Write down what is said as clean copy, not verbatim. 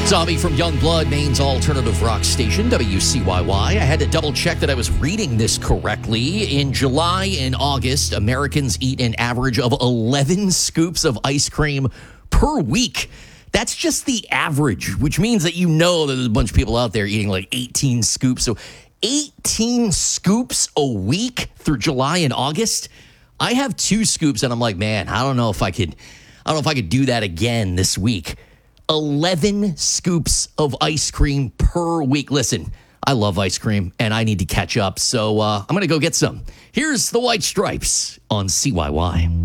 Zombie from Youngblood, Maine's alternative rock station, WCYY. I had to double check that I was reading this correctly. In July and August, Americans eat an average of 11 scoops of ice cream per week. That's just the average, which means that you know that there's a bunch of people out there eating like 18 scoops. So 18 scoops a week through July and August. I have 2 scoops and I'm like, man, I don't know if I could do that again this week. 11 scoops of ice cream per week. Listen, I love ice cream and I need to catch up. So I'm going to go get some. Here's the White Stripes on CYY.